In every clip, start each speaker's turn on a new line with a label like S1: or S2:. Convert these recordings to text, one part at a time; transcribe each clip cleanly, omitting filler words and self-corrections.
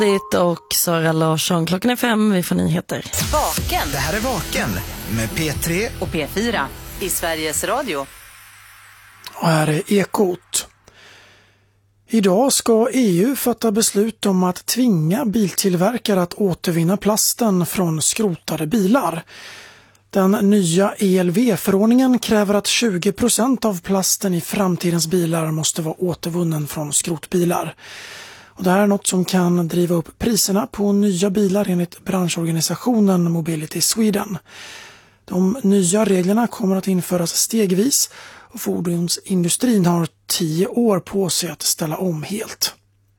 S1: Och Sara Larsson, klockan är 5, vi får nyheter.
S2: Vaken.
S3: Det här är Vaken med P3
S2: och P4 i Sveriges Radio.
S4: Och här är Ekot. Idag ska EU fatta beslut om att tvinga biltillverkare att återvinna plasten från skrotade bilar. Den nya ELV-förordningen kräver att 20% av plasten i framtidens bilar måste vara återvunnen från skrotbilar. Och det här är något som kan driva upp priserna på nya bilar enligt branschorganisationen Mobility Sweden. De nya reglerna kommer att införas stegvis och fordonsindustrin har 10 år på sig att ställa om helt.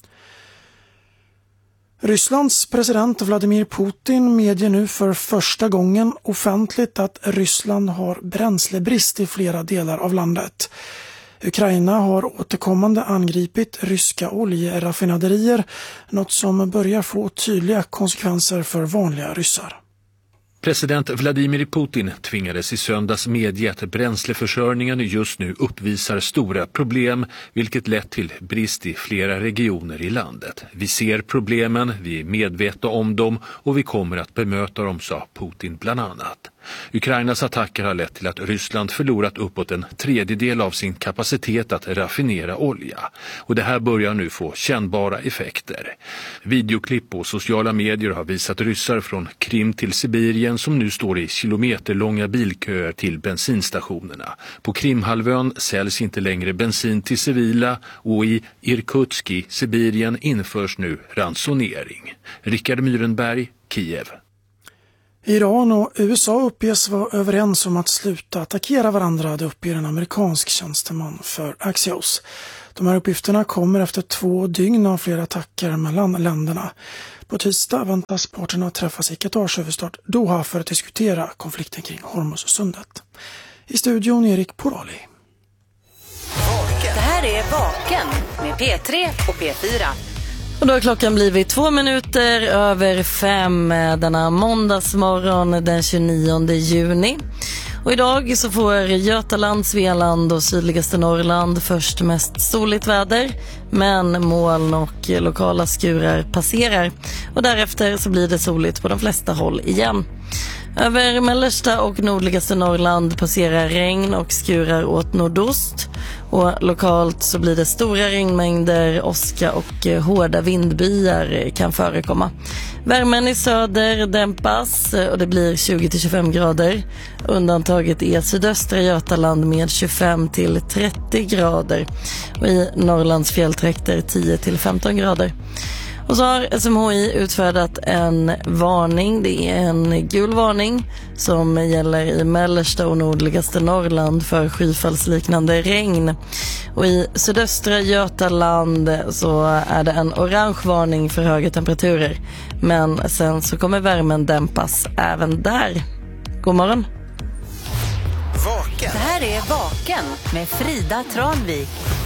S4: Rysslands president Vladimir Putin medger nu för första gången offentligt att Ryssland har bränslebrist i flera delar av landet. Ukraina har återkommande angripit ryska oljeraffinaderier, något som börjar få tydliga konsekvenser för vanliga ryssar.
S5: President Vladimir Putin tvingades i söndags medge att bränsleförsörjningen just nu uppvisar stora problem, vilket lett till brist i flera regioner i landet. Vi ser problemen, vi är medvetna om dem och vi kommer att bemöta dem, sa Putin bland annat. Ukrainas attacker har lett till att Ryssland förlorat uppåt en tredjedel av sin kapacitet att raffinera olja. Och det här börjar nu få kännbara effekter. Videoklipp på sociala medier har visat ryssar från Krim till Sibirien som nu står i kilometerlånga bilköer till bensinstationerna. På Krimhalvön säljs inte längre bensin till civila och i Irkutsk i Sibirien införs nu ransonering. Rickard Myrenberg, Kiev.
S4: Iran och USA uppges vara överens om att sluta attackera varandra, det uppger en amerikansk tjänsteman för Axios. De här uppgifterna kommer efter 2 dygn av flera attacker mellan länderna. På tisdag väntas parterna träffas i Qatars huvudstad Doha för att diskutera konflikten kring Hormuzsundet. I studion Erik Porali.
S2: Det här är Vaken med P3 och P4.
S1: Och då har klockan blivit 2 minuter över 5 denna måndagsmorgon den 29 juni. Och idag så får Götaland, Svealand och sydligaste Norrland först mest soligt väder, men moln och lokala skurar passerar. Och därefter så blir det soligt på de flesta håll igen. Över mellersta och nordligaste Norrland passerar regn och skurar åt nordost. Och lokalt så blir det stora regnmängder, åska och hårda vindbyar kan förekomma. Värmen i söder dämpas och det blir 20-25 grader. Undantaget är sydöstra Götaland med 25-30 grader. Och i Norrlands fjälltrakter 10-15 grader. Och så har SMHI utfärdat en varning, det är en gul varning som gäller i mellersta och nordligaste Norrland för skyfallsliknande regn. Och i sydöstra Götaland så är det en orange varning för höga temperaturer. Men sen så kommer värmen dämpas även där. God morgon!
S3: Vaken.
S2: Det här är Vaken med Frida Tranvik.